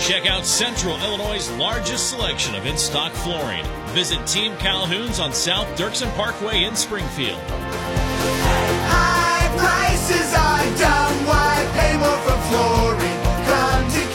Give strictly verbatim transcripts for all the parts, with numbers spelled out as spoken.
Check out Central Illinois' largest selection of in-stock flooring. Visit Team Calhoun's on South Dirksen Parkway in Springfield. High prices are dumb. Why pay more for flooring? Come to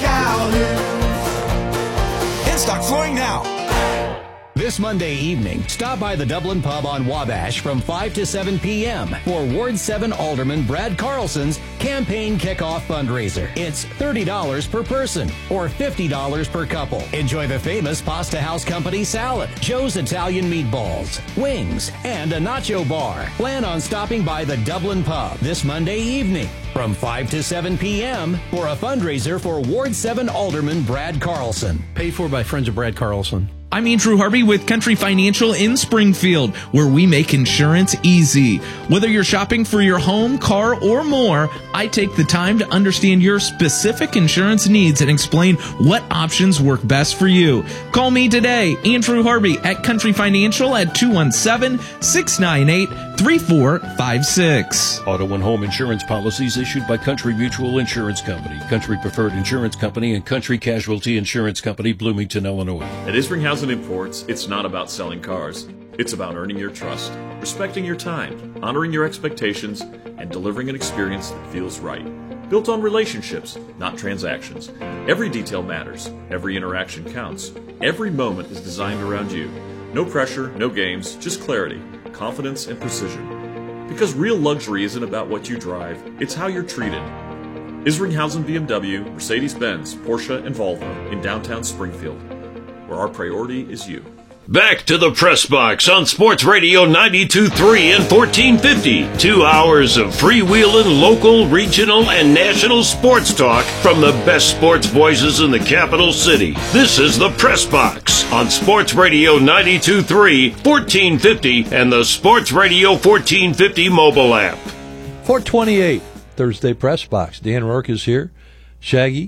Calhoun's. In-stock flooring now. This Monday evening, stop by the Dublin Pub on Wabash from five to seven p.m. for Ward seven Alderman Brad Carlson's campaign kickoff fundraiser. It's thirty dollars per person or fifty dollars per couple. Enjoy the famous Pasta House Company salad, Joe's Italian meatballs, wings, and a nacho bar. Plan on stopping by the Dublin Pub this Monday evening from five to seven p.m. for a fundraiser for Ward seven Alderman Brad Carlson. Paid for by Friends of Brad Carlson. I'm Andrew Harvey with Country Financial in Springfield, where we make insurance easy. Whether you're shopping for your home, car, or more, I take the time to understand your specific insurance needs and explain what options work best for you. Call me today, Andrew Harvey at Country Financial at two one seven, six nine eight, three four five six. Auto and home insurance policies issued by Country Mutual Insurance Company, Country Preferred Insurance Company, and Country Casualty Insurance Company, Bloomington, Illinois. At Isringhausen Imports, it's not about selling cars. It's about earning your trust, respecting your time, honoring your expectations, and delivering an experience that feels right. Built on relationships, not transactions. Every detail matters. Every interaction counts. Every moment is designed around you. No pressure, no games, just clarity, confidence, and precision. Because real luxury isn't about what you drive, it's how you're treated. Isringhausen B M W, Mercedes-Benz, Porsche, and Volvo in downtown Springfield, where our priority is you. Back to the Press Box on Sports Radio ninety-two point three and fourteen fifty. Two hours of freewheeling, local, regional, and national sports talk from the best sports voices in the capital city. This is the Press Box on Sports Radio ninety-two point three, fourteen fifty, and the Sports Radio fourteen fifty mobile app. four twenty-eight, Thursday Press Box. Dan Rourke is here. Shaggy,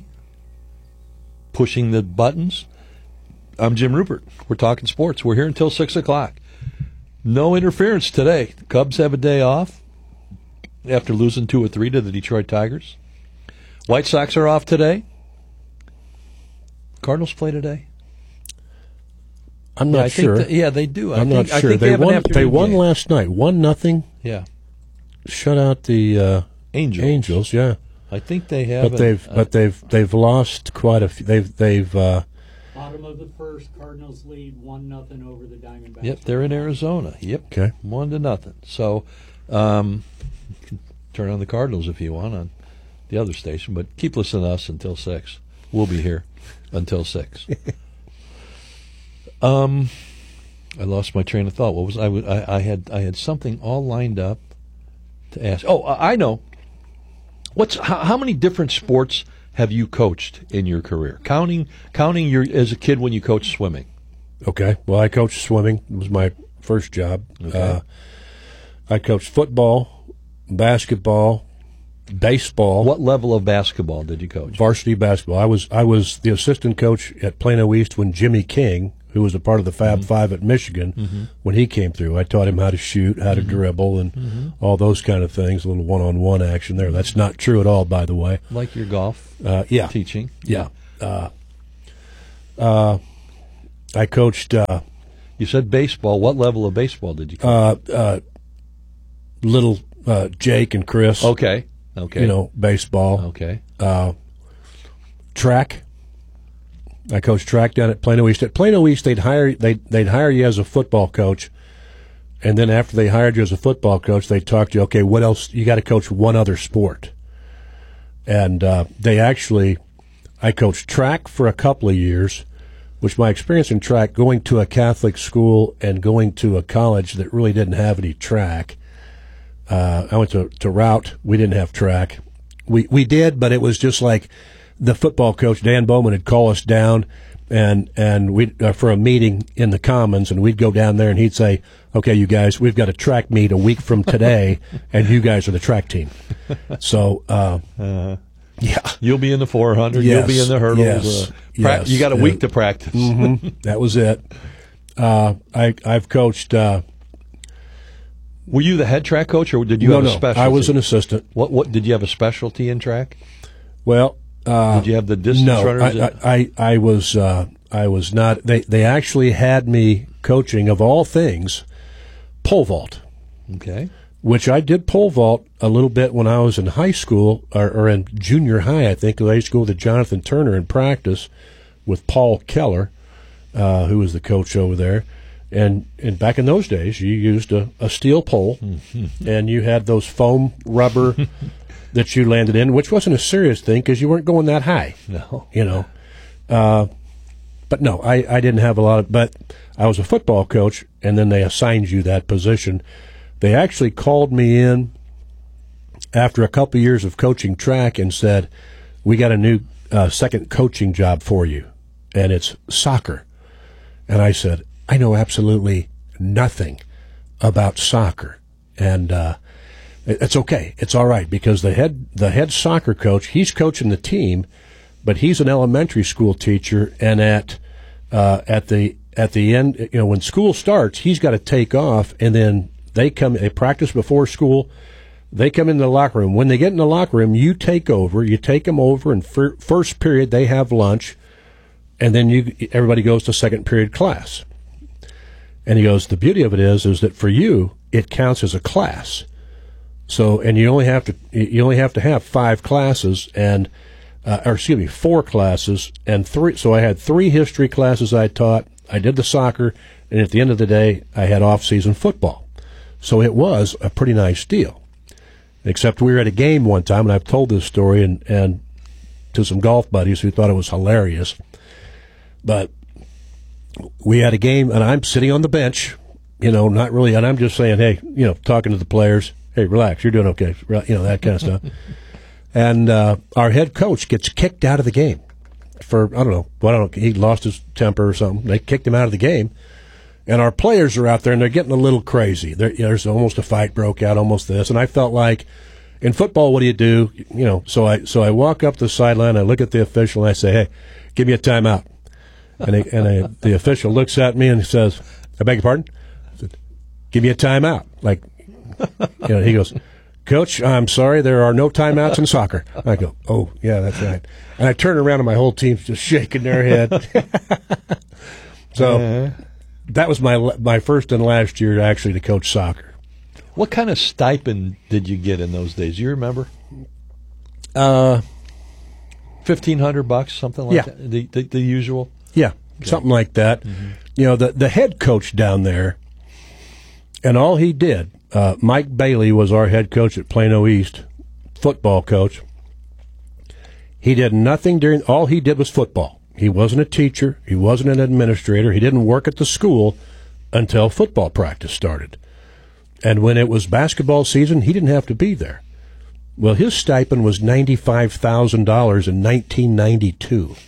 pushing the buttons. I'm Jim Rupert. We're talking sports. We're here until six o'clock. No interference today. The Cubs have a day off after losing two or three to the Detroit Tigers. White Sox are off today. Cardinals play today. I'm not yeah, I sure. Think that, yeah, they do. I I'm think, not sure. I think they, they, won. They won game. last night. One nothing. Yeah. Shut out the uh, Angels. Angels. Yeah. I think they have. But they've. A, but they've. They've lost quite a few. They've. They've. Uh, Bottom of the first, Cardinals lead one nothing over the Diamondbacks. Yep, they're in Arizona. Yep. Okay. One to nothing. So, um, you can turn on the Cardinals if you want on the other station, but keep listening to us until six. We'll be here until six. um, I lost my train of thought. What was I, I? I had I had something all lined up to ask. Oh, I know. What's how, how many different sports have you coached in your career? Counting counting your as a kid when you coached swimming. Okay. Well, I coached swimming. It was my first job. Okay. Uh, I coached football, basketball, baseball. What level of basketball did you coach? Varsity basketball. I was I was the assistant coach at Plano East when Jimmy King, who was a part of the Fab mm-hmm. Five at Michigan, mm-hmm. when he came through. I taught him how to shoot, how to mm-hmm. dribble, and mm-hmm. all those kind of things, a little one-on-one action there. That's not true at all, by the way. Like your golf uh, yeah. teaching? Yeah. Uh, uh, I coached... Uh, you said baseball. What level of baseball did you coach? Uh, uh, little uh, Jake and Chris. Okay. Okay. You know, baseball. Okay. Uh, track. I coached track down at Plano East. At Plano East, they'd hire they'd they'd hire you as a football coach, and then after they hired you as a football coach, they'd talk to you. Okay, what else? You got to coach one other sport. And uh, they actually, I coached track for a couple of years, which my experience in track, going to a Catholic school and going to a college that really didn't have any track. Uh, I went to to Route. We didn't have track. We we did, but it was just like. The football coach, Dan Bowman, would call us down and and we uh, for a meeting in the Commons, and we'd go down there and he'd say, okay, you guys, we've got a track meet a week from today, and you guys are the track team. So, uh, uh, yeah. You'll be in the four hundred, yes, you'll be in the hurdles. Yes, uh, pra- yes. You got a week to practice. Mm-hmm. That was it. Uh, I, I've coached... Uh, Were you the head track coach, or did you no, have a no, specialty? I was an assistant. What? What did you have a specialty in track? Well, Uh, Did you have the distance no, runners? I, I, I, I was uh, I was not. They they actually had me coaching, of all things, pole vault. Okay. Which I did pole vault a little bit when I was in high school, or, or in junior high, I think. I used to go with Jonathan Turner in practice with Paul Keller, uh, who was the coach over there. And and back in those days, you used a, a steel pole, and you had those foam rubber that you landed in, which wasn't a serious thing because you weren't going that high. No. You know. Uh, but no, I, I didn't have a lot of – but I was a football coach, and then they assigned you that position. They actually called me in after a couple years of coaching track and said, we got a new uh, second coaching job for you, and it's soccer. And I said, I know absolutely nothing about soccer. And uh, it's okay. It's all right, because the head the head soccer coach, he's coaching the team, but he's an elementary school teacher, and at uh, at the at the end, you know, when school starts, he's got to take off, and then they come, they practice before school. They come in the locker room. When they get in the locker room, you take over. You take them over, and fir- first period they have lunch, and then you everybody goes to second period class. And he goes, the beauty of it is, is that for you, it counts as a class. So, and you only have to you only have to have five classes, and uh, or excuse me, four classes and three. So I had three history classes I taught. I did the soccer, and at the end of the day, I had off-season football. So it was a pretty nice deal. Except we were at a game one time, and I've told this story and, and to some golf buddies who thought it was hilarious. But we had a game, and I'm sitting on the bench, you know, not really, and I'm just saying, hey, you know, talking to the players, hey, relax, you're doing okay, you know, that kind of stuff. And uh, our head coach gets kicked out of the game for, I don't know, well, I don't know, he lost his temper or something. They kicked him out of the game. And our players are out there, and they're getting a little crazy. There, you know, there's almost a fight broke out, almost this. And I felt like, in football, what do you do? You know, so I so I walk up the sideline, I look at the official, and I say, hey, give me a timeout. And, he, and I, the official looks at me and he says, I beg your pardon? I said, give me a timeout. Like, you know, he goes, Coach, I'm sorry, there are no timeouts in soccer. I go, oh, yeah, that's right. And I turn around, and my whole team's just shaking their head. So... Uh-huh. That was my my first and last year actually to coach soccer. What kind of stipend did you get in those days? Do you remember? Uh, fifteen hundred bucks, something like yeah. that. The, the the usual. Yeah, okay. Something like that. Mm-hmm. You know, the the head coach down there, and all he did. Uh, Mike Bailey was our head coach at Plano East, football coach. He did nothing during. All he did was football. He wasn't a teacher. He wasn't an administrator. He didn't work at the school until football practice started. And when it was basketball season, he didn't have to be there. Well, his stipend was ninety-five thousand dollars in nineteen ninety-two.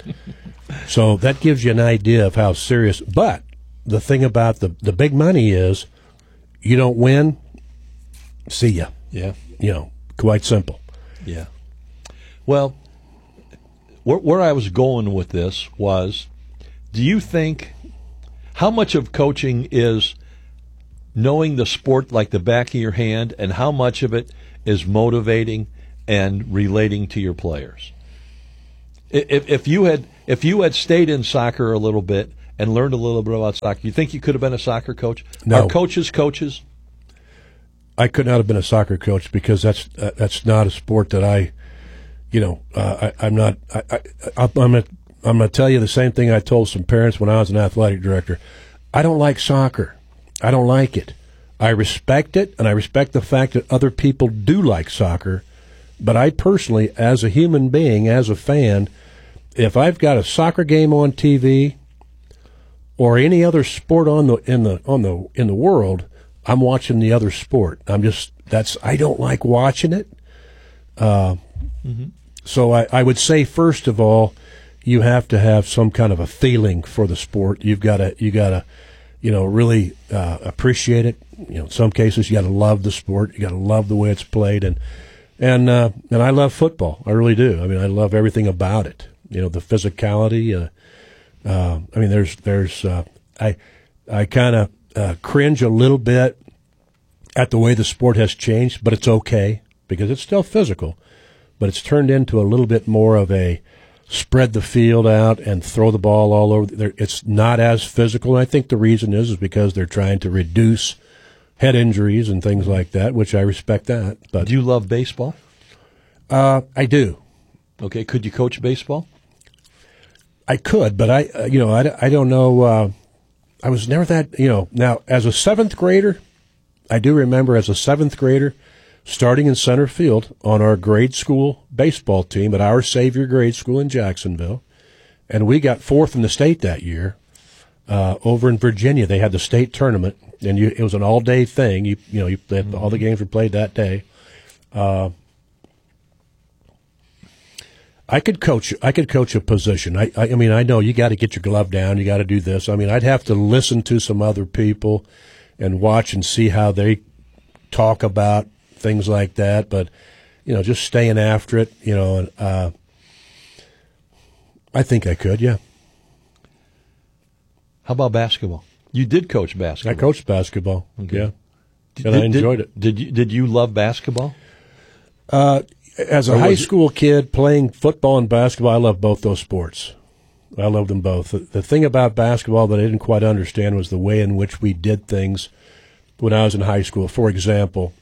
So that gives you an idea of how serious. But the thing about the, the big money is you don't win, see ya. Yeah. You know, quite simple. Yeah. Well, Where, where I was going with this was, do you think, how much of coaching is knowing the sport like the back of your hand, and how much of it is motivating and relating to your players? If, if you had if you had stayed in soccer a little bit and learned a little bit about soccer, you think you could have been a soccer coach? No. Are coaches coaches? I could not have been a soccer coach because that's uh, that's not a sport that I. You know, uh, I, I'm not. I, I, I'm gonna. I'm gonna tell you the same thing I told some parents when I was an athletic director. I don't like soccer. I don't like it. I respect it, and I respect the fact that other people do like soccer. But I personally, as a human being, as a fan, if I've got a soccer game on T V or any other sport on the in the on the in the world, I'm watching the other sport. I'm just that's. I don't like watching it. Uh, mm-hmm. So I, I would say, first of all, you have to have some kind of a feeling for the sport. You've got to, you got to, you know, really uh, appreciate it. You know, in some cases, you got to love the sport. You got to love the way it's played, and and uh, and I love football. I really do. I mean, I love everything about it. You know, the physicality. Uh, uh, I mean, there's there's uh, I I kind of uh, cringe a little bit at the way the sport has changed, but it's okay because it's still physical. but it's turned into a little bit more of a spread the field out and throw the ball all over. They're, it's not as physical, and I think the reason is is because they're trying to reduce head injuries and things like that, which I respect that. But do you love baseball? Uh, I do. Okay, could you coach baseball? I could, but I, uh, you know, I, I don't know. Uh, I was never that, you know. Now, as a seventh grader, I do remember as a seventh grader starting in center field on our grade school baseball team at Our Savior Grade School in Jacksonville, and we got fourth in the state that year. Uh, over in Virginia, they had the state tournament, and you, it was an all-day thing. You, you know, you, mm-hmm. all the games were played that day. Uh, I could coach. I could coach a position. I, I, I mean, I know you got to get your glove down. You got to do this. I mean, I'd have to listen to some other people and watch and see how they talk about things like that. But you know, just staying after it. You know, and uh, I think I could. Yeah. How about basketball? You did coach basketball. I coached basketball. Okay. Yeah, did, and I enjoyed did, it. Did you Did you love basketball? Uh. As a high school kid playing football and basketball, I love both those sports. I love them both. The, the thing about basketball that I didn't quite understand was the way in which we did things when I was in high school. For example,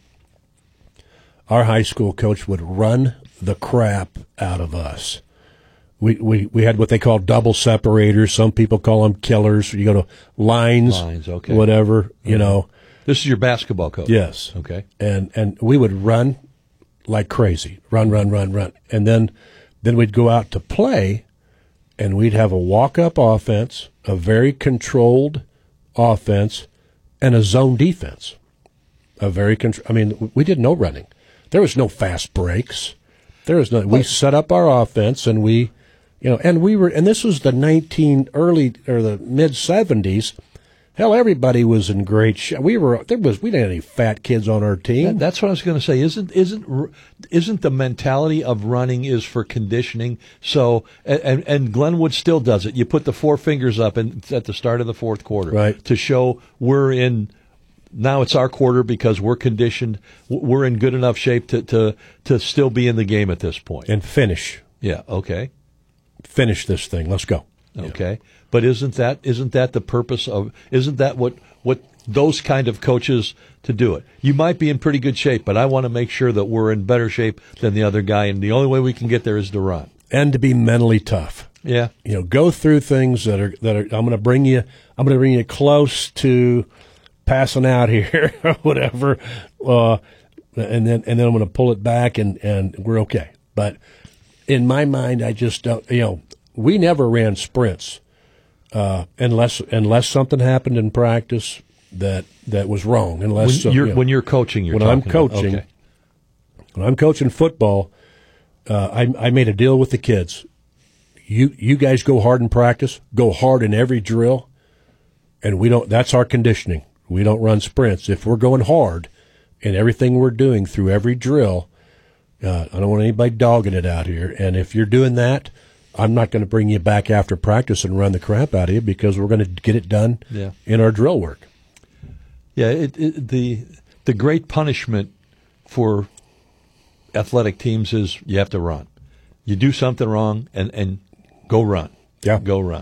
our high school coach would run the crap out of us. We we, we had what they call double separators. Some people call them killers. You go to lines, lines okay. whatever, you mm-hmm. know. This is your basketball coach? Yes. Okay. And and we would run like crazy, run, run, run, run. And then then we'd go out to play, and we'd have a walk-up offense, a very controlled offense, and a zone defense. A very contr- I mean, we did no running. There was no fast breaks. There was no. We set up our offense, and we, you know, and we were, and this was the nineteen early or the mid seventies. Hell, everybody was in great shape. We were there was we didn't have any fat kids on our team. That, that's what I was going to say. Isn't isn't isn't the mentality of running is for conditioning? So and and Glenwood still does it. You put the four fingers up and at the start of the fourth quarter, right, to show we're in. Now it's our quarter because we're conditioned. We're in good enough shape to to to still be in the game at this point and finish. Yeah. Okay. Finish this thing. Let's go. Okay. Yeah. But isn't that isn't that the purpose of isn't that what, what those kind of coaches to do it? You might be in pretty good shape, but I want to make sure that we're in better shape than the other guy, and the only way we can get there is to run. And to be mentally tough. Yeah. You know, go through things that are that are I'm gonna bring you I'm gonna bring you close to passing out here or whatever. Uh, and then and then I'm gonna pull it back and, and we're okay. But in my mind I just don't you know, we never ran sprints. Uh, unless unless something happened in practice that that was wrong. Unless when you're, you know, when you're coaching, you're when talking I'm coaching, about, okay. when I'm coaching football, uh, I I made a deal with the kids. You you guys go hard in practice, go hard in every drill, and we don't. That's our conditioning. We don't run sprints. If we're going hard in everything we're doing through every drill, uh, I don't want anybody dogging it out here. And if you're doing that, I'm not going to bring you back after practice and run the crap out of you because we're going to get it done yeah. in our drill work. Yeah, it, it, the the great punishment for athletic teams is you have to run. You do something wrong and, and go run. Yeah, go run.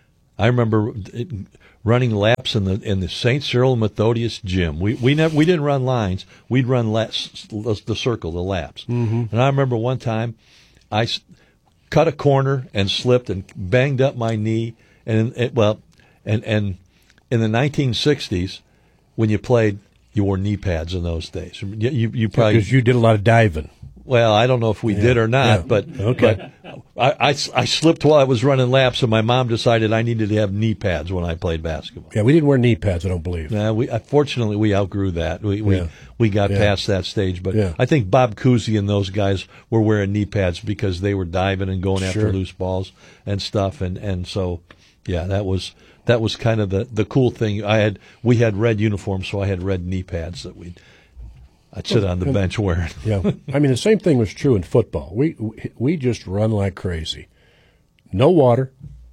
I remember it, running laps in the in the Saint Cyril and Methodius gym. We we never we didn't run lines. We'd run laps, the circle, the laps. Mm-hmm. And I remember one time I cut a corner and slipped and banged up my knee. And it, well, and and in the nineteen sixties, when you played, you wore knee pads in those days. You you, you probably because you did a lot of diving. Well, I don't know if we yeah. did or not, yeah. but okay. But I, I, I slipped while I was running laps, and my mom decided I needed to have knee pads when I played basketball. Yeah, we didn't wear knee pads, I don't believe. Nah, we fortunately we outgrew that. We we, yeah. we got yeah. past that stage, but yeah. I think Bob Cousy and those guys were wearing knee pads because they were diving and going after sure. loose balls and stuff, and, and so yeah, that was that was kind of the, the cool thing. I had we had red uniforms, so I had red knee pads that we'd. I'd sit on the bench wearing. Yeah, I mean the same thing was true in football. We we just run like crazy. No water.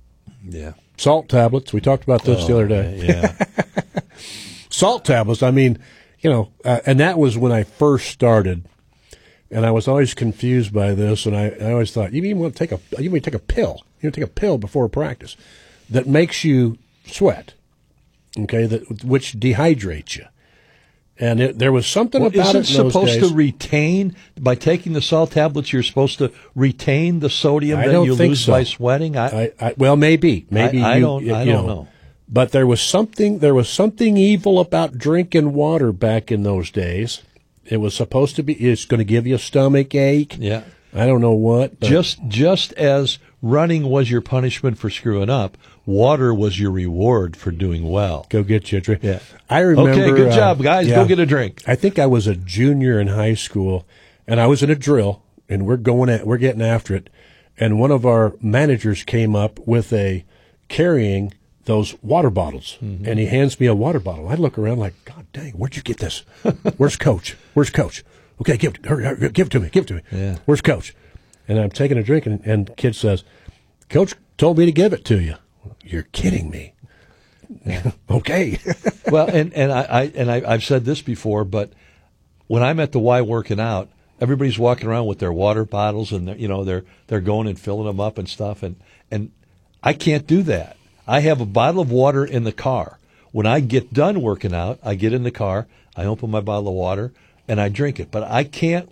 Yeah. Salt tablets. We talked about this oh, the other day. Yeah. Salt tablets. I mean, you know, uh, and that was when I first started. And I was always confused by this, and I, I always thought, you even want to take a you want to take a pill. You want to take a pill before practice that makes you sweat, okay, that which dehydrates you. And it, there was something well, about isn't it in those supposed days. to retain, by taking the salt tablets, you're supposed to retain the sodium I that don't you think lose so. by sweating? I, I, I, well, maybe. Maybe I, I you, don't, you I know, don't know. But there was something there was something evil about drinking water back in those days. It was supposed to be, it's going to give you a stomach ache. Yeah. I don't know what. But Just just as running was your punishment for screwing up, water was your reward for doing well. Go get you a drink. Yeah. I remember. Okay, good uh, job, guys. yeah. Go get a drink. I think I was a junior in high school, and I was in a drill, and we're going at, we're getting after it, and one of our managers came up with a carrying those water bottles, Mm-hmm. and he hands me a water bottle. I look around like, God dang, where'd you get this? Where's Coach? Where's Coach? Okay, give it, hurry, hurry, give it to me, give it to me. Yeah. Where's Coach? And I'm taking a drink, and, and kid says, Coach told me to give it to you. You're kidding me. Okay. Well, and, and I, I and I, I've said this before, but when I'm at the Y working out, everybody's walking around with their water bottles, and they're, you know they're they're going and filling them up and stuff, and and I can't do that. I have a bottle of water in the car. When I get done working out, I get in the car, I open my bottle of water, and I drink it. But I can't.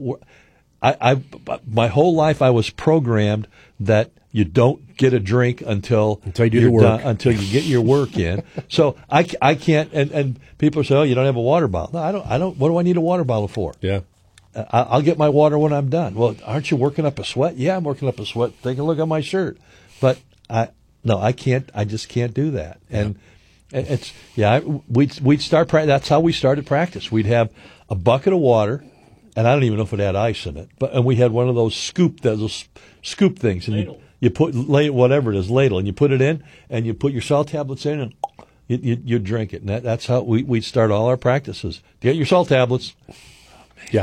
I, I my whole life I was programmed that you don't get a drink until until you do you're the work, done, until you get your work in. So I, I can't. And, and people say, "Oh, you don't have a water bottle." No, I don't. I don't. What do I need a water bottle for? Yeah. I, I'll get my water when I'm done. Well, aren't you working up a sweat? Yeah, I'm working up a sweat. Take a look at my shirt. But I no, I can't. I just can't do that. And yeah. it's yeah. We'd we'd start. That's how we started practice. We'd have a bucket of water. And I don't even know if it had ice in it, but and we had one of those scoop those scoop things, and you, you put lay whatever it is ladle, and you put it in, and you put your salt tablets in, and you you, you drink it, and that, that's how we we start all our practices. Get your salt tablets. Yeah.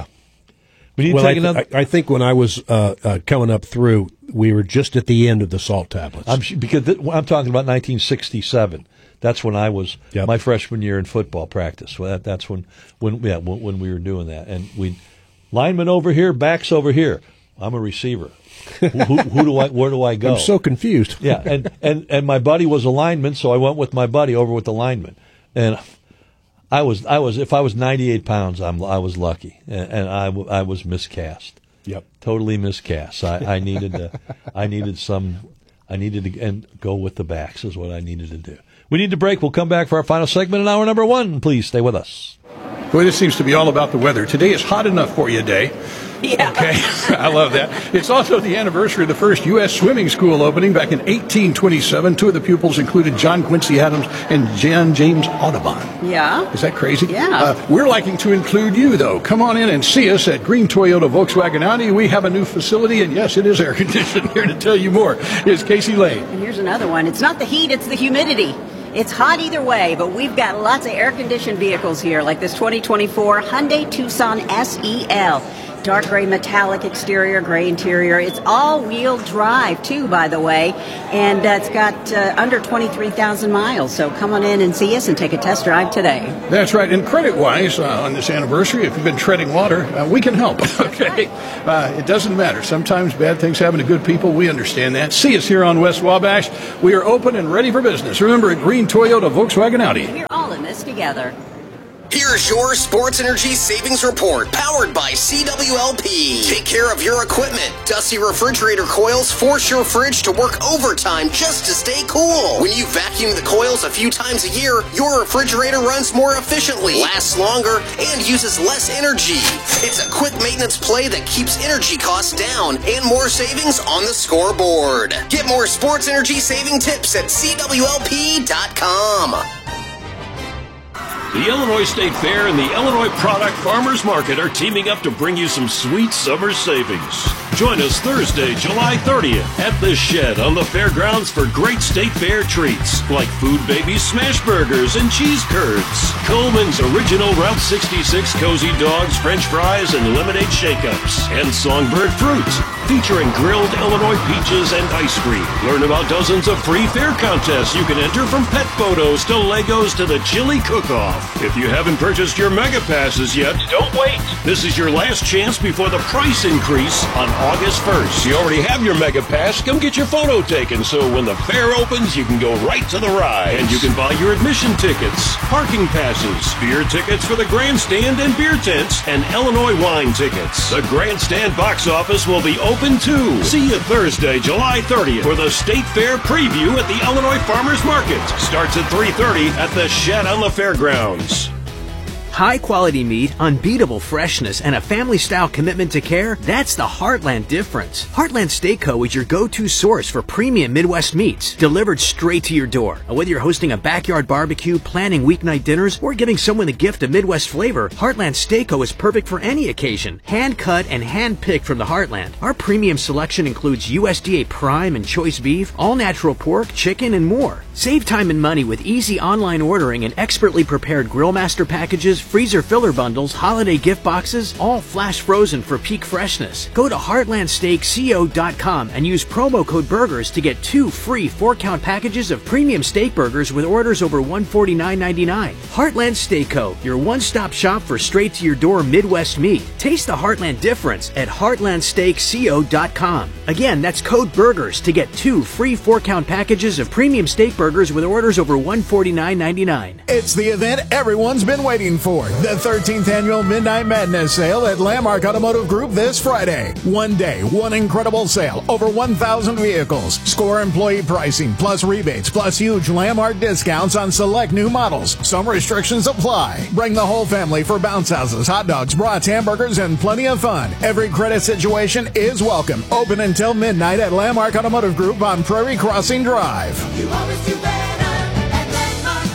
We need well, to take I, another. I, I think when I was uh, uh, coming up through, we were just at the end of the salt tablets. I'm because th- I'm talking about nineteen sixty-seven. That's when I was Yep. my freshman year in football practice. Well, that, that's when when yeah when, when we were doing that, and we. Lineman over here, backs over here. I'm a receiver. who, who, who do I? Where do I go? I'm so confused. Yeah, and, and, and my buddy was a lineman, so I went with my buddy over with the lineman. And I was I was if I was ninety-eight pounds, I'm I was lucky, and, and I, I was miscast. Yep, totally miscast. I, I needed to, I needed some. I needed to and go with the backs is what I needed to do. We need to break. We'll come back for our final segment in hour number one. Please stay with us. Boy, this seems to be all about the weather. Today is hot enough for you day. Yeah. Okay, I love that. It's also the anniversary of the first U S swimming school opening back in eighteen twenty-seven. Two of the pupils included John Quincy Adams and Jan James Audubon. Yeah. Is that crazy? Yeah. Uh, we're liking to include you, though. Come on in and see us at Green Toyota Volkswagen Audi. We have a new facility, and yes, it is air conditioned. Here to tell you more is Casey Lane. And here's another one. It's not the heat, it's the humidity. It's hot either way, but we've got lots of air-conditioned vehicles here, like this twenty twenty-four Hyundai Tucson S E L. Dark gray metallic exterior, gray interior. It's all-wheel drive, too, by the way, and uh, it's got uh, under twenty-three thousand miles. So come on in and see us and take a test drive today. That's right. And credit-wise, uh, on this anniversary, if you've been treading water, uh, we can help. Okay, uh, it doesn't matter. Sometimes bad things happen to good people. We understand that. See us here on West Wabash. We are open and ready for business. Remember, at Green Toyota Volkswagen Audi. We're all in this together. Here's your Sports Energy Savings Report, powered by C W L P. Take care of your equipment. Dusty refrigerator coils force your fridge to work overtime just to stay cool. When you vacuum the coils a few times a year, your refrigerator runs more efficiently, lasts longer, and uses less energy. It's a quick maintenance play that keeps energy costs down and more savings on the scoreboard. Get more sports energy saving tips at C W L P dot com. The Illinois State Fair and the Illinois Product Farmers Market are teaming up to bring you some sweet summer savings. Join us Thursday, July thirtieth at The Shed on the fairgrounds for great State Fair treats like Food Baby Smash Burgers and Cheese Curds, Coleman's Original Route sixty-six Cozy Dogs, French Fries, and Lemonade Shake-Ups, and Songbird Fruit, featuring grilled Illinois peaches and ice cream. Learn about dozens of free fair contests you can enter, from pet photos to Legos to the chili cook-off. If you haven't purchased your Mega Passes yet, don't wait. This is your last chance before the price increase on August first. You already have your Mega Pass. Come get your photo taken so when the fair opens, you can go right to the ride. And you can buy your admission tickets, parking passes, beer tickets for the grandstand and beer tents, and Illinois wine tickets. The grandstand box office will be open too. See you Thursday, July thirtieth for the State Fair preview at the Illinois Farmers Market. Starts at three thirty at the Shed on the Fairgrounds. High quality meat, unbeatable freshness, and a family style commitment to care, that's the Heartland difference. Heartland Steak Co. is your go-to source for premium Midwest meats, delivered straight to your door. And whether you're hosting a backyard barbecue, planning weeknight dinners, or giving someone the gift of Midwest flavor, Heartland Steak Co. is perfect for any occasion. Hand cut and hand picked from the Heartland. Our premium selection includes U S D A prime and choice beef, all natural pork, chicken, and more. Save time and money with easy online ordering and expertly prepared grill master packages, freezer filler bundles, holiday gift boxes, all flash frozen for peak freshness. Go to heartland steak co dot com and use promo code BURGERS to get two free four-count packages of premium steak burgers with orders over one hundred forty-nine ninety-nine. Heartland Steak Co., your one-stop shop for straight-to-your-door Midwest meat. Taste the Heartland difference at heartland steak co dot com. Again, that's code BURGERS to get two free four-count packages of premium steak burgers with orders over one hundred forty-nine ninety-nine. It's the event everyone's been waiting for. The thirteenth Annual Midnight Madness Sale at Landmark Automotive Group this Friday. One day, one incredible sale. Over one thousand vehicles. Score employee pricing, plus rebates, plus huge Landmark discounts on select new models. Some restrictions apply. Bring the whole family for bounce houses, hot dogs, brats, hamburgers, and plenty of fun. Every credit situation is welcome. Open until midnight at Landmark Automotive Group on Prairie Crossing Drive. You always do better at Landmark.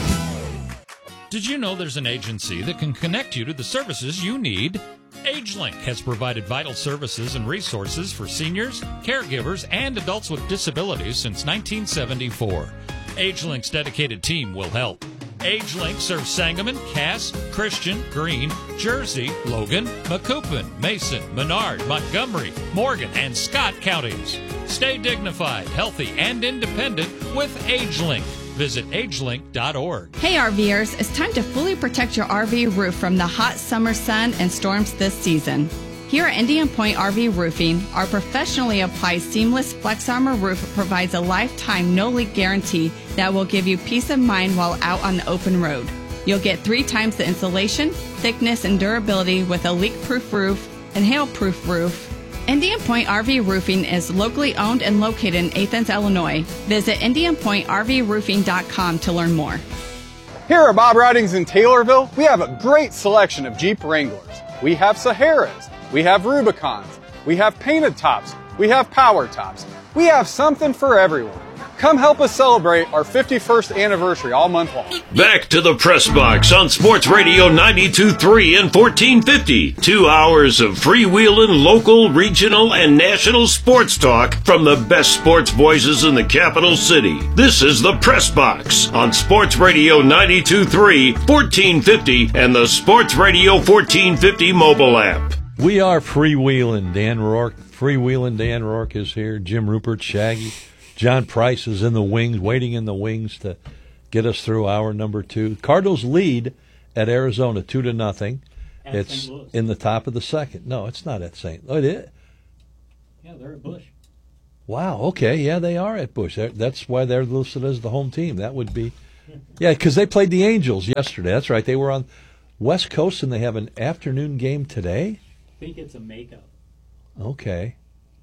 Did you know there's an agency that can connect you to the services you need? AgeLink has provided vital services and resources for seniors, caregivers, and adults with disabilities since nineteen seventy-four. AgeLink's dedicated team will help. AgeLink serves Sangamon, Cass, Christian, Greene, Jersey, Logan, Macoupin, Mason, Menard, Montgomery, Morgan, and Scott counties. Stay dignified, healthy, and independent with AgeLink. Visit agelink dot org. Hey RVers, it's time to fully protect your R V roof from the hot summer sun and storms this season. Here at Indian Point R V Roofing, our professionally applied seamless Flex Armor roof provides a lifetime no-leak guarantee that will give you peace of mind while out on the open road. You'll get three times the insulation, thickness, and durability with a leak-proof roof and hail-proof roof. Indian Point R V Roofing is locally owned and located in Athens, Illinois. Visit indian point r v roofing dot com to learn more. Here at Bob Ridings in Taylorville, we have a great selection of Jeep Wranglers. We have Saharas, we have Rubicons, we have painted tops, we have power tops. We have something for everyone. Come help us celebrate our fifty-first anniversary all month long. Back to the Press Box on Sports Radio ninety-two point three and fourteen fifty. Two hours of freewheeling, local, regional, and national sports talk from the best sports voices in the capital city. This is the Press Box on Sports Radio ninety-two point three, fourteen fifty, and the Sports Radio fourteen fifty mobile app. We are freewheeling. Dan Rourke, freewheeling Dan Rourke is here. Jim Rupert, Shaggy. John Price is in the wings, waiting in the wings to get us through hour number two. Cardinals lead at Arizona two to nothing. At it's in the top of the second. No, it's not at Saint Oh, it is. Yeah, they're at Busch. Wow. Okay. Yeah, they are at Busch. They're, that's why they're listed as the home team. That would be. Yeah, because they played the Angels yesterday. That's right. They were on West Coast, and they have an afternoon game today. I think it's a makeup. Okay.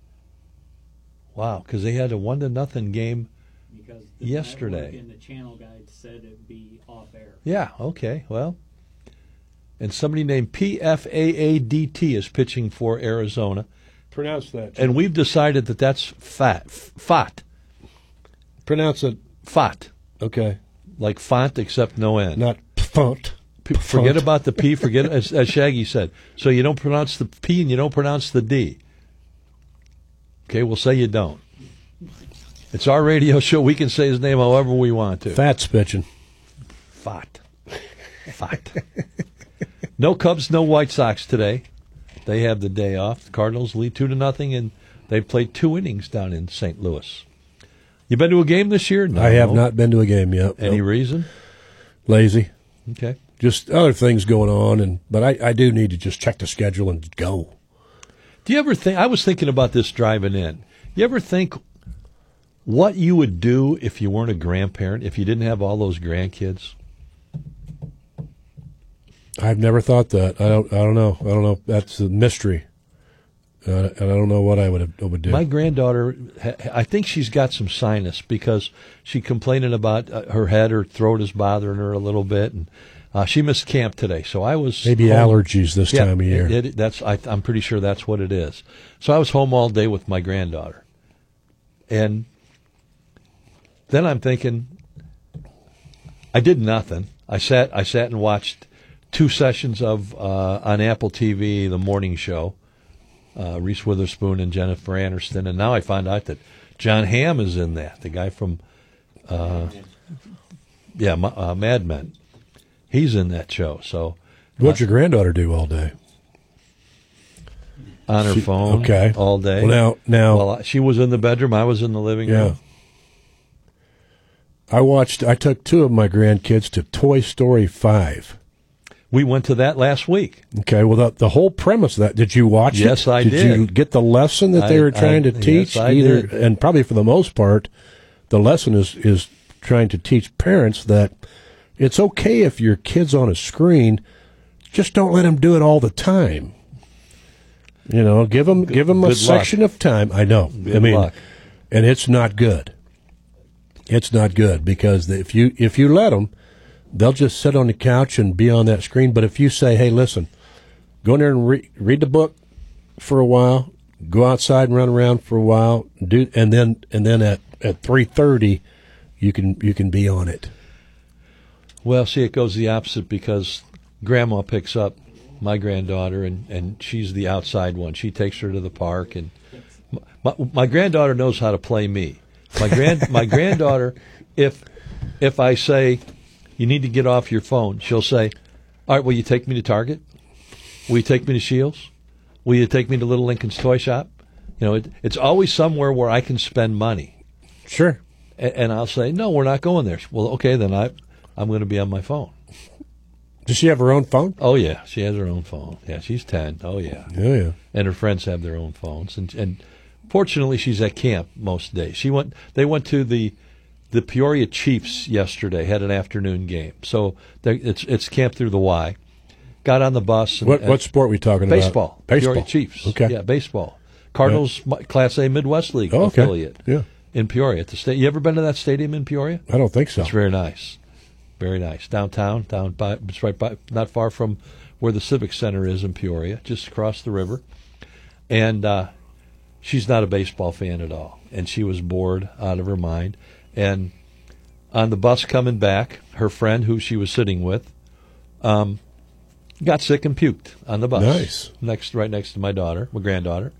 Wow, because they had a one to nothing game because the yesterday. And the channel guide said it'd be off air. Yeah. Okay. Well, and somebody named P F A A D T is pitching for Arizona. Pronounce that. Jim. And we've decided that that's fat. Fat. Pronounce it. Fat. Okay. Like font except no N. Not font. P- forget about the P. Forget as, as Shaggy said. So you don't pronounce the P and you don't pronounce the D. Okay, we'll say you don't. It's our radio show. We can say his name however we want to. Fat's pitching. Fat. Fat. No Cubs, no White Sox today. They have the day off. The Cardinals lead two to nothing, and they played two innings down in Saint Louis. You been to a game this year? No. I have not been to a game yet. Any nope. reason? Lazy. Okay. just other things going on. And but I, I do need to just check the schedule and go. Do you ever think? I was thinking about this driving in. You ever think what you would do if you weren't a grandparent, if you didn't have all those grandkids? I've never thought that. I don't. I don't know. I don't know. That's a mystery. Uh, and I don't know what I would have, would do. My granddaughter, I think she's got some sinus because she complaining about her head, her throat is bothering her a little bit, and uh, she missed camp today. So I was maybe home. Allergies this yeah, time of year. It, it, that's I, I'm pretty sure that's what it is. So I was home all day with my granddaughter, and then I'm thinking, I did nothing. I sat I sat and watched two sessions of uh, on Apple T V, the morning show. Uh, Reese Witherspoon and Jennifer Aniston, and now I found out that John Hamm is in that. The guy from, uh, yeah, uh, Mad Men. He's in that show. So, what'd your granddaughter do all day? On her she, phone, okay, all day. Well, now, now, well, she was in the bedroom. I was in the living room. Yeah. I watched. I took two of my grandkids to Toy Story five. We went to that last week. Okay, well, the, the whole premise of that, did you watch yes, it? Yes, I did. did. Did you get the lesson that I, they were trying I, to teach? Yes, I Either, did. And probably for the most part, the lesson is, is trying to teach parents that it's okay if your kid's on a screen, just don't let them do it all the time. You know, give them, give them a Good section luck. of time. I know. Good I mean, luck. And it's not good. It's not good because if you if you let them, they'll just sit on the couch and be on that screen. But if you say, hey, listen, go in there and re- read the book for a while, go outside and run around for a while, do, and then and then at, at three thirty, you can you can be on it. Well, see, it goes the opposite because Grandma picks up my granddaughter, and, and she's the outside one. She takes her to the park, and my, my granddaughter knows how to play me. My grand my granddaughter, if if I say, you need to get off your phone, she'll say, all right, will you take me to Target? Will you take me to Shields? Will you take me to Little Lincoln's Toy Shop? You know, it, it's always somewhere where I can spend money. Sure. And, and I'll say, no, we're not going there. Well, okay, then I, I'm going to be on my phone. Does she have her own phone? Oh, yeah, she has her own phone. Yeah, she's ten. Oh, yeah. Oh, yeah. And her friends have their own phones. And, and fortunately, she's at camp most days. She went. They went to the... The Peoria Chiefs yesterday had an afternoon game, so it's it's camp through the Y. Got on the bus. And, what and what sport are we talking baseball, about? Baseball. Peoria Chiefs. Okay. Yeah, baseball. Cardinals yeah. Class A Midwest League oh, okay. affiliate. Yeah. In Peoria, at the state. You ever been to that stadium in Peoria? I don't think so. It's very nice, very nice downtown. Down by it's right by not far from where the Civic Center is in Peoria, just across the river. And uh, she's not a baseball fan at all, and she was bored out of her mind. And on the bus coming back, her friend, who she was sitting with, um, got sick and puked on the bus. Nice. Next, right next to my daughter, my granddaughter.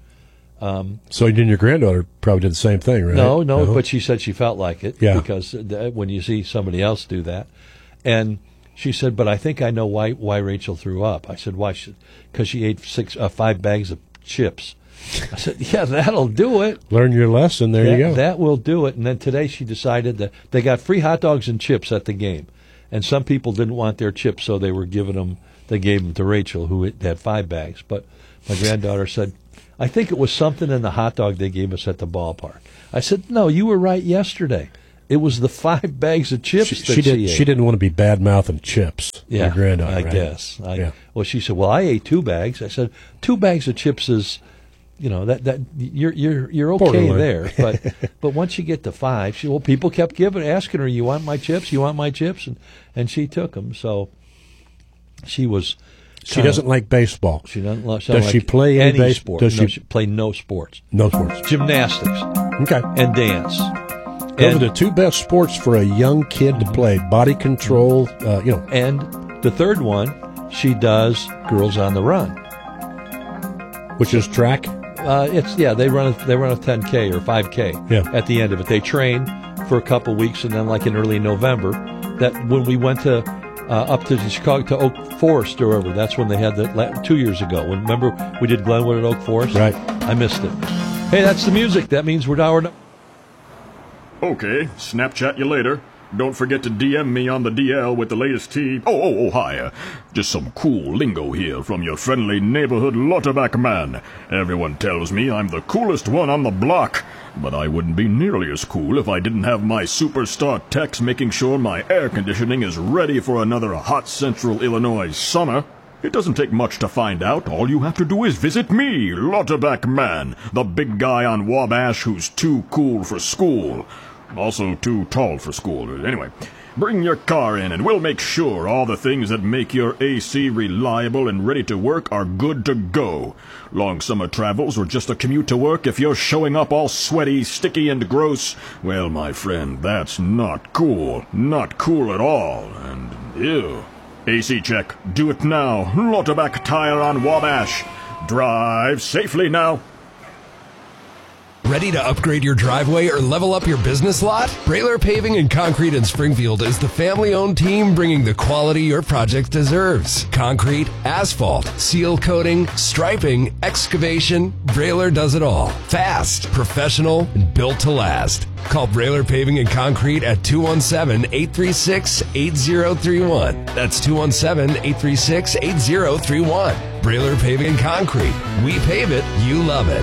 Um, so you and your granddaughter probably did the same thing, right? No, no, no, but she said she felt like it. Yeah. Because when you see somebody else do that. And she said, but I think I know why why Rachel threw up. I said, why? Because she ate six, uh, five bags of chips. I said, yeah, that'll do it. Learn your lesson. There that, you go. That will do it. And then today she decided that they got free hot dogs and chips at the game. And some people didn't want their chips, so they were giving them, they gave them to Rachel, who had five bags. But my granddaughter said, I think it was something in the hot dog they gave us at the ballpark. I said, no, you were right yesterday. It was the five bags of chips she, that she, she did, ate. She didn't want to be bad-mouthing chips. Yeah, your granddaughter, I right? guess. I, yeah. Well, she said, well, I ate two bags. I said, two bags of chips is... You know that that you're you're you're okay Borderline. there, but but once you get to five, she well people kept giving asking her, you want my chips, you want my chips, and and she took them. So she was. She doesn't like baseball. She doesn't. She Does don't she like play any base- sport? does no, she- she play no sports. No sports. Gymnastics. Okay. And dance. Those And- are the two best sports for a young kid to play. Body control, uh, you know. And the third one, she does Girls on the Run, which is track. Uh, it's yeah, they run a, they run a ten K or five K Yeah. at the end of it. They train for a couple weeks, and then like in early November, that when we went to uh, up to Chicago to Oak Forest or wherever, that's when they had the la- two years ago. When remember we did Glenwood at Oak Forest, right? I missed it. Hey, that's the music. That means we're now. We're Okay, Snapchat you later. Don't forget to D M me on the D L with the latest tea. Oh, oh, oh, hi. Uh, just some cool lingo here from your friendly neighborhood Lauterbach man. Everyone tells me I'm the coolest one on the block, but I wouldn't be nearly as cool if I didn't have my superstar techs making sure my air conditioning is ready for another hot central Illinois summer. It doesn't take much to find out. All you have to do is visit me, Lauterbach man, the big guy on Wabash who's too cool for school. Also too tall for school. Anyway, bring your car in and we'll make sure all the things that make your A C reliable and ready to work are good to go. Long summer travels or just a commute to work, if you're showing up all sweaty, sticky, and gross, well, my friend, that's not cool. Not cool at all. And ew. A C check. Do it now. Lauterbach Tire on Wabash. Drive safely now. Ready to upgrade your driveway or level up your business lot? Brailer Paving and Concrete in Springfield is the family-owned team bringing the quality your project deserves. Concrete, asphalt, seal coating, striping, excavation, Brailer does it all. Fast, professional, and built to last. Call Brailer Paving and Concrete at two one seven, eight three six, eight zero three one. That's two one seven, eight three six, eight zero three one. Brailer Paving and Concrete. We pave it, you love it.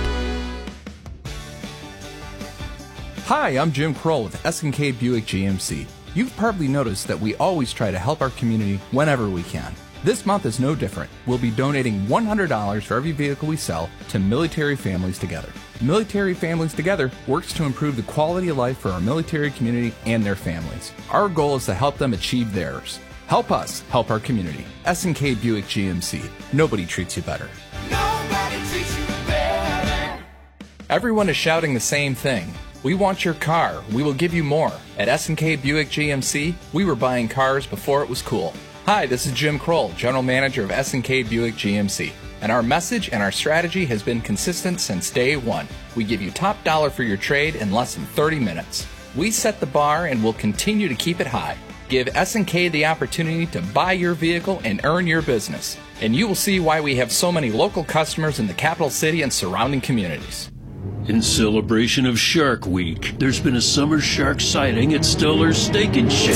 Hi, I'm Jim Kroll with S and K Buick G M C. You've probably noticed that we always try to help our community whenever we can. This month is no different. We'll be donating one hundred dollars for every vehicle we sell to Military Families Together. Military Families Together works to improve the quality of life for our military community and their families. Our goal is to help them achieve theirs. Help us help our community. S and K Buick G M C. Nobody treats you better. Nobody treats you better. Everyone is shouting the same thing. We want your car. We will give you more. At S and K Buick G M C, we were buying cars before it was cool. Hi, this is Jim Kroll, General Manager of S and K Buick G M C. And our message and our strategy has been consistent since day one. We give you top dollar for your trade in less than thirty minutes. We set the bar and will continue to keep it high. Give S and K the opportunity to buy your vehicle and earn your business. And you will see why we have so many local customers in the capital city and surrounding communities. In celebration of Shark Week, there's been a summer shark sighting at Stellar's Steak and Shake.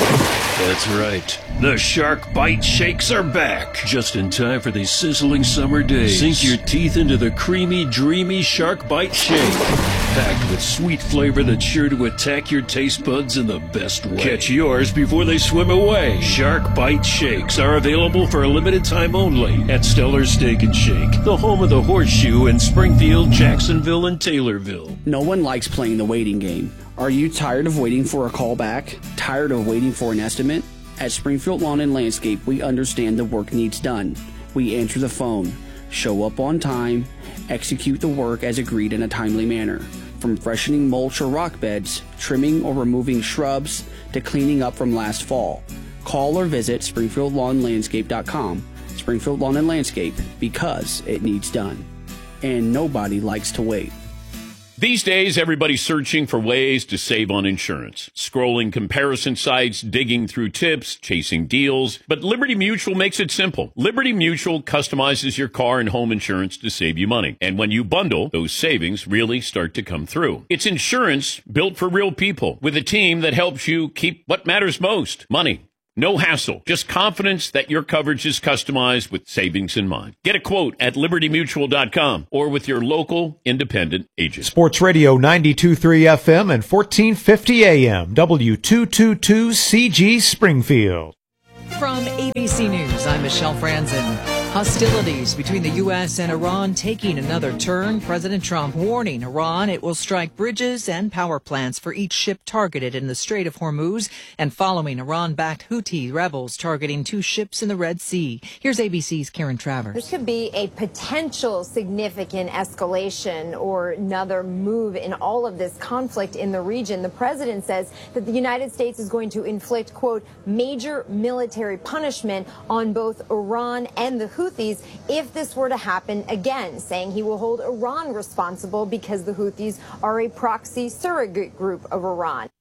That's right. The Shark Bite Shakes are back, just in time for these sizzling summer days. Sink your teeth into the creamy, dreamy Shark Bite Shake, packed with sweet flavor that's sure to attack your taste buds in the best way. Catch yours before they swim away. Shark Bite Shakes are available for a limited time only at Stellar's Steak and Shake, the home of the Horseshoe in Springfield, Jacksonville, and Taylorville. No one likes playing the waiting game. Are you tired of waiting for a call back? Tired of waiting for an estimate? At Springfield Lawn and Landscape, we understand the work needs done. We answer the phone, show up on time, execute the work as agreed in a timely manner. From freshening mulch or rock beds, trimming or removing shrubs, to cleaning up from last fall. Call or visit springfield lawn landscape dot com. Springfield Lawn and Landscape, because it needs done. And nobody likes to wait. These days, everybody's searching for ways to save on insurance. Scrolling comparison sites, digging through tips, chasing deals. But Liberty Mutual makes it simple. Liberty Mutual customizes your car and home insurance to save you money. And when you bundle, those savings really start to come through. It's insurance built for real people, with a team that helps you keep what matters most, money. No hassle, just confidence that your coverage is customized with savings in mind. Get a quote at liberty mutual dot com or with your local independent agent. Sports Radio ninety-two point three F M and fourteen fifty A M, W two twenty-two C G Springfield. From A B C News, I'm Michelle Franzen. Hostilities between the U S and Iran taking another turn. President Trump warning Iran it will strike bridges and power plants for each ship targeted in the Strait of Hormuz, and following Iran-backed Houthi rebels targeting two ships in the Red Sea. Here's A B C's Karen Travers. This could be a potential significant escalation or another move in all of this conflict in the region. The president says that the United States is going to inflict, quote, major military punishment on both Iran and the Houthis if this were to happen again, saying he will hold Iran responsible because the Houthis are a proxy surrogate group of Iran.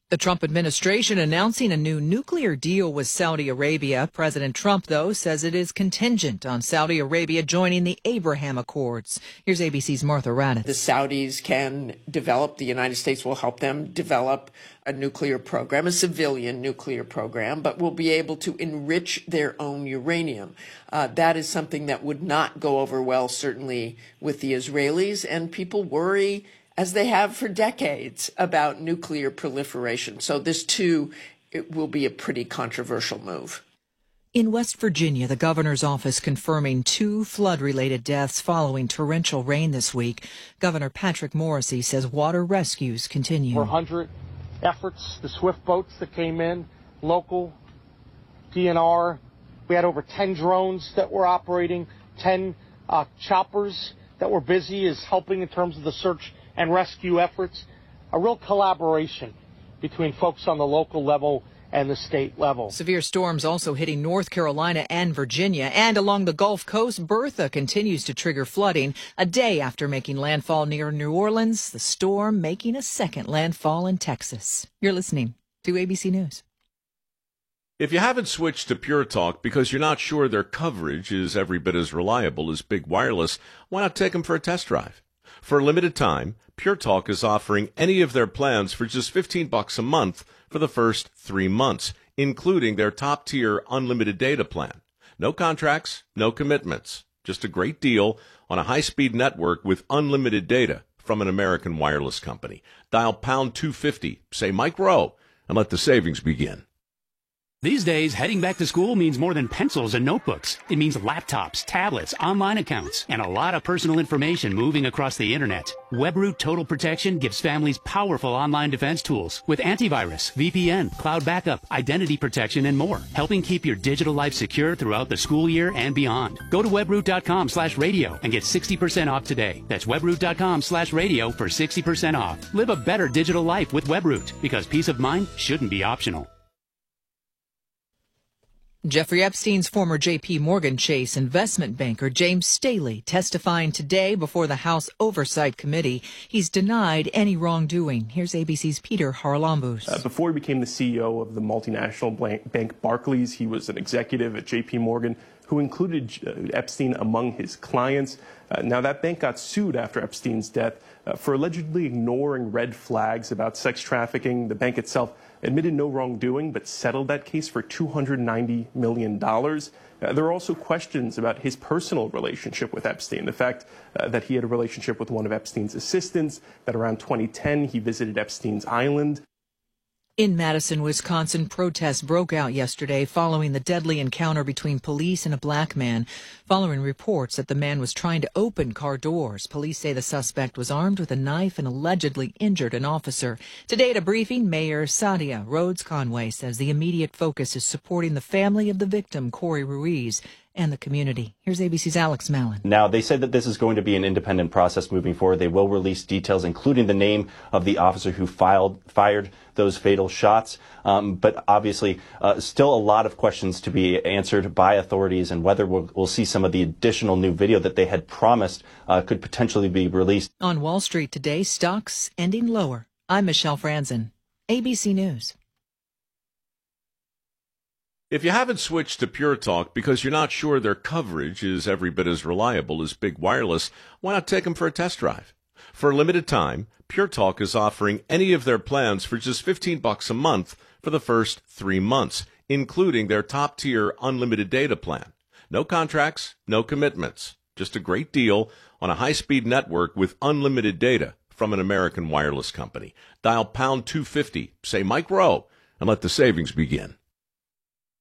The Trump administration announcing a new nuclear deal with Saudi Arabia. President Trump, though, says it is contingent on Saudi Arabia joining the Abraham Accords. Here's A B C's Martha Raddatz. The Saudis can develop, the United States will help them develop a nuclear program, a civilian nuclear program, but will be able to enrich their own uranium. Uh, that is something that would not go over well, certainly, with the Israelis, and people worry, as they have for decades, about nuclear proliferation. So this, too, it will be a pretty controversial move. In West Virginia, the governor's office confirming two flood-related deaths following torrential rain this week. Governor Patrick Morrisey says water rescues continue. four hundred efforts, the swift boats that came in, local, D N R. We had over ten drones that were operating, ten uh, choppers that were busy is helping in terms of the search and rescue efforts. A real collaboration between folks on the local level and the state level. Severe storms also hitting North Carolina and Virginia. And along the Gulf Coast, Bertha continues to trigger flooding. A day after making landfall near New Orleans, the storm making a second landfall in Texas. You're listening to A B C News. If you haven't switched to Pure Talk because you're not sure their coverage is every bit as reliable as Big Wireless, why not take them for a test drive? For a limited time, Pure Talk is offering any of their plans for just fifteen bucks a month for the first three months, including their top-tier unlimited data plan. No contracts, no commitments, just a great deal on a high-speed network with unlimited data from an American wireless company. Dial pound two fifty, say Mike Rowe, and let the savings begin. These days, heading back to school means more than pencils and notebooks. It means laptops, tablets, online accounts, and a lot of personal information moving across the internet. WebRoot Total Protection gives families powerful online defense tools with antivirus, V P N, cloud backup, identity protection, and more, helping keep your digital life secure throughout the school year and beyond. Go to webroot.com slash radio and get sixty percent off today. That's webroot.com slash radio for sixty percent off. Live a better digital life with WebRoot, because peace of mind shouldn't be optional. Jeffrey Epstein's former J P Morgan Chase investment banker James Staley testifying today before the House Oversight Committee. He's denied any wrongdoing. Here's A B C's Peter Haralambous. Uh, before he became the C E O of the multinational bank Barclays, he was an executive at J P Morgan who included uh, Epstein among his clients. Uh, now, that bank got sued after Epstein's death uh, for allegedly ignoring red flags about sex trafficking. The bank itself admitted no wrongdoing, but settled that case for two hundred ninety million dollars. Uh, there are also questions about his personal relationship with Epstein. The fact uh, that he had a relationship with one of Epstein's assistants, that around twenty ten he visited Epstein's island. In Madison, Wisconsin, protests broke out yesterday following the deadly encounter between police and a black man. Following reports that the man was trying to open car doors, police say the suspect was armed with a knife and allegedly injured an officer. Today at a briefing, Mayor Sadia Rhodes Conway says the immediate focus is supporting the family of the victim, Corey Ruiz, and the community. Here's A B C's Alex Mallon. Now, they said that this is going to be an independent process moving forward. They will release details, including the name of the officer who filed, fired those fatal shots. Um, but obviously, uh, still a lot of questions to be answered by authorities, and whether we'll, we'll see some of the additional new video that they had promised uh, could potentially be released. On Wall Street today, stocks ending lower. I'm Michelle Franzen, A B C News. If you haven't switched to Pure Talk because you're not sure their coverage is every bit as reliable as Big Wireless, why not take them for a test drive? For a limited time, Pure Talk is offering any of their plans for just fifteen bucks a month for the first three months, including their top-tier unlimited data plan. No contracts, no commitments, just a great deal on a high-speed network with unlimited data from an American wireless company. Dial pound two fifty, say Mike Rowe, and let the savings begin.